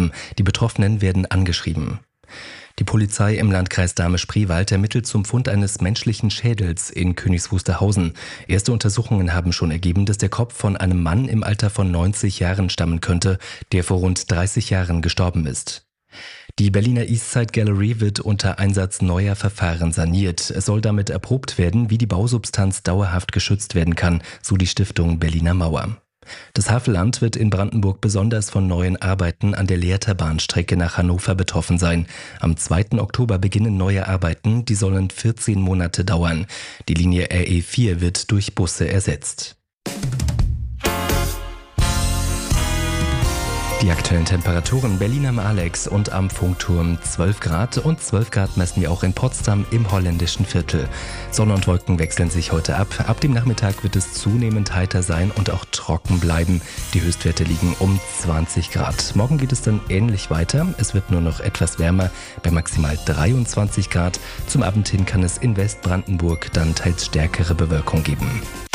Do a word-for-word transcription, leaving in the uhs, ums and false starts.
haben. Die Betroffenen werden angeschrieben. Die Polizei im Landkreis Dahme-Spreewald ermittelt zum Fund eines menschlichen Schädels in Königs Wusterhausen. Erste Untersuchungen haben schon ergeben, dass der Kopf von einem Mann im Alter von neunzig Jahren stammen könnte, der vor rund dreißig Jahren gestorben ist. Die Berliner Eastside Gallery wird unter Einsatz neuer Verfahren saniert. Es soll damit erprobt werden, wie die Bausubstanz dauerhaft geschützt werden kann, so die Stiftung Berliner Mauer. Das Havelland wird in Brandenburg besonders von neuen Arbeiten an der Lehrter-Bahnstrecke nach Hannover betroffen sein. Am zweiten Oktober beginnen neue Arbeiten, die sollen vierzehn Monate dauern. Die Linie R E vier wird durch Busse ersetzt. Die aktuellen Temperaturen: Berlin am Alex und am Funkturm zwölf Grad und zwölf Grad messen wir auch in Potsdam im holländischen Viertel. Sonne und Wolken wechseln sich heute ab. Ab dem Nachmittag wird es zunehmend heiter sein und auch trocken bleiben. Die Höchstwerte liegen um zwanzig Grad. Morgen geht es dann ähnlich weiter. Es wird nur noch etwas wärmer bei maximal dreiundzwanzig Grad. Zum Abend hin kann es in Westbrandenburg dann teils stärkere Bewölkung geben.